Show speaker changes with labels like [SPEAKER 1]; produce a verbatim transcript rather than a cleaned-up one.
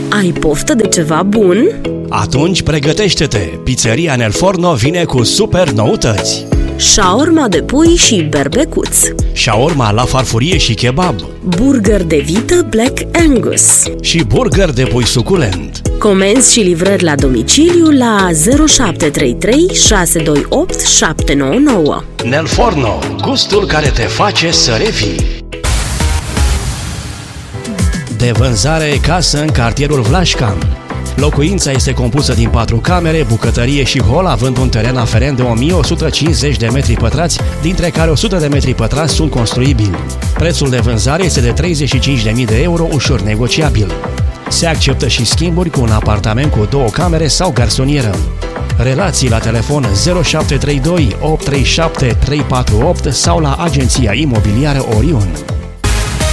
[SPEAKER 1] Ai poftă de ceva bun?
[SPEAKER 2] Atunci pregătește-te! Pizzeria Nel Forno vine cu super noutăți!
[SPEAKER 1] Shaorma de pui și berbecuț,
[SPEAKER 2] Shaorma la farfurie și kebab,
[SPEAKER 1] burger de vită Black Angus
[SPEAKER 2] și burger de pui suculent.
[SPEAKER 1] Comenzi și livrări la domiciliu la zero șapte trei trei șase doi opt șapte nouă nouă.
[SPEAKER 2] Nel Forno, gustul care te face să revii. De vânzare casă în cartierul Vlașcan. Locuința este compusă din patru camere, bucătărie și hol, având un teren aferent de o mie o sută cincizeci de metri pătrați, dintre care o sută de metri pătrați sunt construibili. Prețul de vânzare este de treizeci și cinci de mii de euro, ușor negociabil. Se acceptă și schimburi cu un apartament cu două camere sau garsonieră. Relații la telefon zero șapte trei doi opt trei șapte trei patru opt sau la agenția imobiliară Orion.